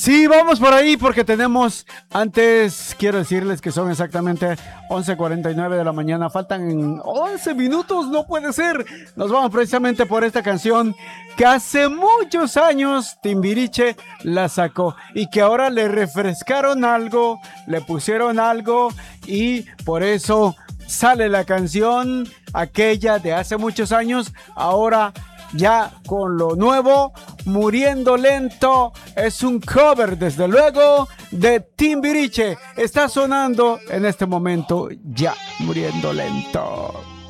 Sí, vamos por ahí porque tenemos, antes quiero decirles que son exactamente 11:49 de la mañana, faltan 11 minutos, no puede ser. Nos vamos precisamente por esta canción que hace muchos años Timbiriche la sacó y que ahora le refrescaron algo, le pusieron algo y por eso sale la canción aquella de hace muchos años, ahora ya con lo nuevo, Muriendo Lento, es un cover desde luego de Timbiriche. Está sonando en este momento ya, Muriendo Lento.